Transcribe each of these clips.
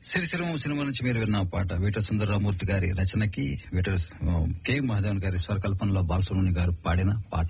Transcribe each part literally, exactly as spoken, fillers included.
సిరిసిరమ cinema నుంచి మీరు విన్న పాట వేట సుందరరామూర్తి గారి రచనకి వేట కె మహాదేవన్ గారి స్వరకల్పనలో బాలసుబ్రహ్మణ్యం గారు పాడిన పాట.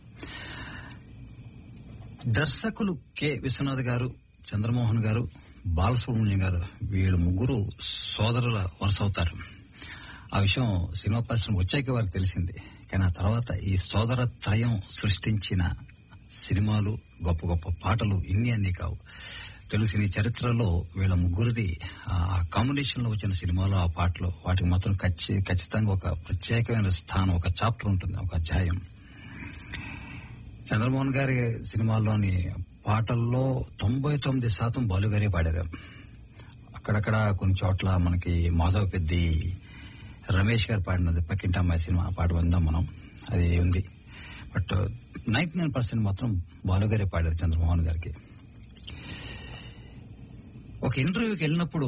దర్శకులు కె విశ్వనాథ్ గారు, చంద్రమోహన్ గారు, బాలసుబ్రహ్మణ్యం గారు వీళ్ళు ముగ్గురు సోదరుల వరుస అవుతారు. ఆ విషయం సినిమా పరిశ్రమ వచ్చాక వారికి తెలిసింది. కానీ ఆ తర్వాత ఈ సోదర త్రయం సృష్టించిన సినిమాలు, గొప్ప గొప్ప పాటలు ఇన్ని అన్ని కావు. తెలుగు సినీ చరిత్రలో వీళ్ళ ముగ్గురిది ఆ కాంబినేషన్ లో వచ్చిన సినిమాలు, ఆ పాటలు వాటికి మాత్రం ఖచ్చితంగా ఒక ప్రత్యేకమైన స్థానం, ఒక చాప్టర్ ఉంటుంది, ఒక అధ్యాయం. చంద్రమోహన్ గారి సినిమాల్లోని పాటల్లో తొంభై తొమ్మిది శాతం బాలుగారే పాడారు. అక్కడక్కడ కొన్ని చోట్ల మనకి మాధవ పెద్ది, రమేష్ గారు పాడినది పక్కింటి అమ్మాయి సినిమా పాట విందాం మనం, అది ఉంది. బట్ నైన్టీ నైన్ పర్సెంట్ మాత్రం బాలుగారే పాడారు చంద్రమోహన్ గారికి. ఒక ఇంటర్వ్యూకి వెళ్ళినప్పుడు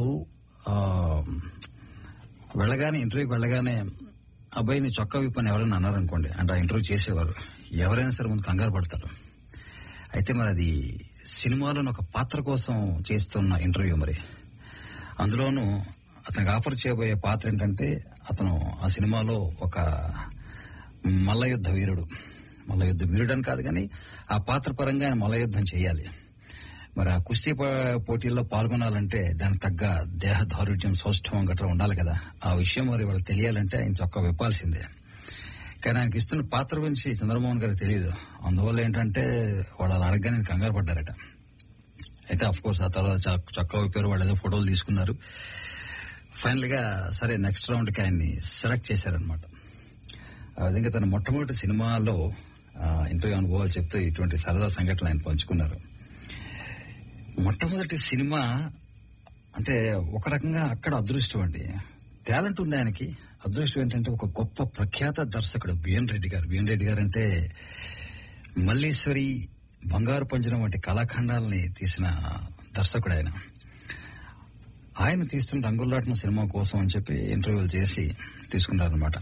వెళ్ళగానే ఇంటర్వ్యూకి వెళ్ళగానే అబ్బాయిని చొక్కా విప్పని ఎవరైనా అన్నారనుకోండి, అంటే ఆ ఇంటర్వ్యూ చేసేవారు ఎవరైనా సరే ముందు కంగారు పడతారు. అయితే మరి అది సినిమాలోని ఒక పాత్ర కోసం చేస్తున్న ఇంటర్వ్యూ. మరి అందులోనూ అతనికి ఆఫర్ చేయబోయే పాత్ర ఏంటంటే అతను ఆ సినిమాలో ఒక మల్లయుద్ధ వీరుడు. మల్లయుద్ధ వీరుడు అని కాదు కానీ ఆ పాత్ర పరంగా ఆయన మల్లయుద్ధం చేయాలి. మరి ఆ కుస్తీ పోటీల్లో పాల్గొనాలంటే దానికి తగ్గ దేహ దారుఢ్యం, సౌష్ఠవం గట్రా ఉండాలి కదా. ఆ విషయం మరి వాళ్ళకి తెలియాలంటే ఆయన చొక్కా విప్పాల్సిందే. కానీ ఆయనకి ఇస్తున్న పాత్ర గురించి చంద్రమోహన్ గారికి తెలియదు. అందువల్ల ఏంటంటే వాళ్ళు అలా అడగగానే కంగారు పడ్డారట. అయితే అఫ్ కోర్స్ ఆ తర్వాత చొక్కా విప్పారు, వాళ్ళు ఏదో ఫోటోలు తీసుకున్నారు. ఫైనల్ గా సరే నెక్స్ట్ రౌండ్ కి ఆయన్ని సెలెక్ట్ చేశారనమాట. ఆ విధంగా తన మొట్టమొదటి సినిమాలో ఇంటర్వ్యూ అనుభవాలు చెప్తూ ఇటువంటి సరదా సంఘటనలు ఆయన పంచుకున్నారు. మొట్టమొదటి సినిమా అంటే ఒక రకంగా అక్కడ అదృష్టం అండి. టాలెంట్ ఉంది ఆయనకి. అదృష్టం ఏంటంటే ఒక గొప్ప ప్రఖ్యాత దర్శకుడు బిఎన్ రెడ్డి గారు. బిఎన్ రెడ్డి గారు అంటే మల్లీశ్వరి, బంగారు పంజరం వంటి కళాఖండాలని తీసిన దర్శకుడు ఆయన. ఆయన తీస్తున్న రంగుల్లాటం సినిమా కోసం అని చెప్పి ఇంటర్వ్యూలు చేసి తీసుకున్నారనమాట.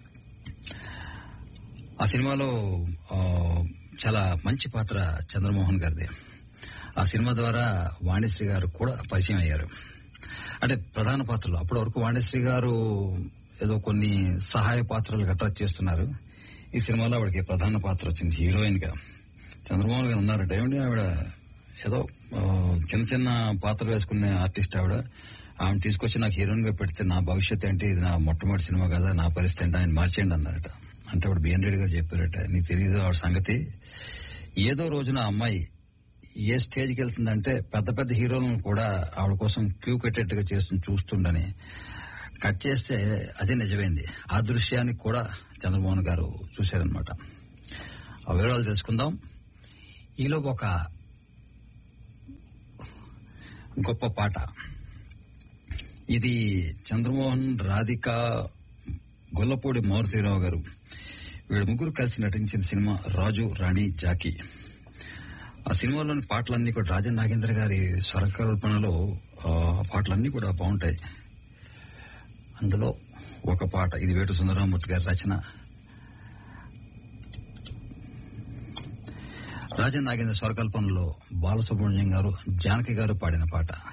ఆ సినిమాలో చాలా మంచి పాత్ర చంద్రమోహన్ గారిది. ఆ సినిమా ద్వారా వాణిశ్రీ గారు కూడా పరిచయం అయ్యారు. అంటే ప్రధాన పాత్రలు అప్పటి వరకు వాణిశ్రీ గారు ఏదో కొన్ని సహాయ పాత్రలు గట్రా చేస్తున్నారు. ఈ సినిమాలో ఆవిడకి ప్రధాన పాత్ర వచ్చింది, హీరోయిన్ గా. చంద్రమోహన్ గారు ఉన్నారట, ఏమిటి ఆవిడ ఏదో చిన్న చిన్న పాత్రలు వేసుకునే ఆర్టిస్ట్ ఆవిడ. ఆమె తీసుకొచ్చి నాకు హీరోయిన్ గా పెడితే నా భవిష్యత్ ఏంటి, ఇది నా మొట్టమొదటి సినిమా కదా, నా పరిస్థితి ఏంటి, ఆయన మార్చేయండి అన్నారట. అంటే ఆవిడ బిఎన్ రెడ్డి గారు చెప్పారట, నీకు తెలియదు ఆవిడ సంగతి. ఏదో రోజున అమ్మాయి ఏ స్టేజ్కి వెళ్తుందంటే పెద్ద పెద్ద హీరోలను కూడా ఆవిడ కోసం క్యూ కట్టేట్టుగా చేస్తూ చూస్తుండని. కట్ చేస్తే అదే నిజమైంది. ఆ దృశ్యానికి కూడా చంద్రమోహన్ గారు చూశారనమాట. ఆ వివరాలు తెలుసుకుందాం. ఈలో ఒక గొప్ప పాట. ఇది చంద్రమోహన్, రాధిక, గొల్లపూడి మారుతీరావు గారు వీళ్ళు ముగ్గురు కలిసి నటించిన సినిమా రాజు, రాణి, జాకీ. ఆ సినిమాలోని పాటలన్నీ కూడా రాజన్ నాగేంద్ర గారి స్వరకల్పనలో ఆ పాటలన్నీ కూడా బాగుంటాయి. అందులో ఒక పాట, ఇది వేట సుందరరామూర్తి గారి రచన. రాజన్ నాగేంద్ర స్వరకల్పనలో బాలసుబ్రహ్మణ్యం గారు, జానకి గారు పాడిన పాట.